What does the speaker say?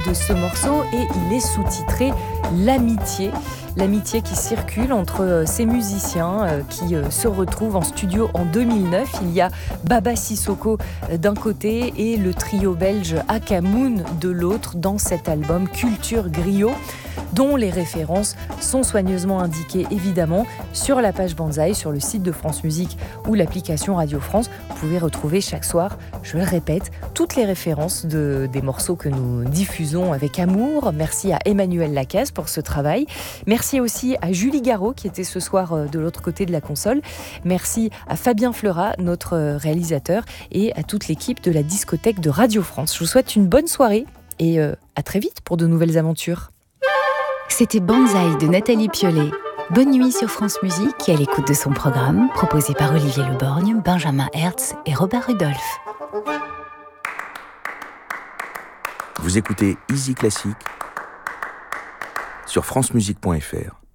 de ce morceau et il est sous-titré L'amitié. L'amitié qui circule entre ces musiciens qui se retrouvent en studio en 2009. Il y a Baba Sissoko d'un côté et le trio belge Akamoun de l'autre dans cet album Culture Griot, dont les références sont soigneusement indiquées évidemment sur la page Banzai, sur le site de France Musique ou l'application Radio France. Vous pouvez retrouver chaque soir, je le répète, toutes les références des morceaux que nous diffusons avec amour. Merci à Emmanuel Lacaze pour ce travail. Merci aussi à Julie Garot qui était ce soir de l'autre côté de la console. Merci à Fabien Fleurat, notre réalisateur, et à toute l'équipe de la discothèque de Radio France. Je vous souhaite une bonne soirée et à très vite pour de nouvelles aventures. C'était Banzai de Nathalie Piolet. Bonne nuit sur France Musique et à l'écoute de son programme proposé par Olivier Leborgne, Benjamin Hertz et Robert Rudolph. Vous écoutez Easy Classique sur francemusique.fr.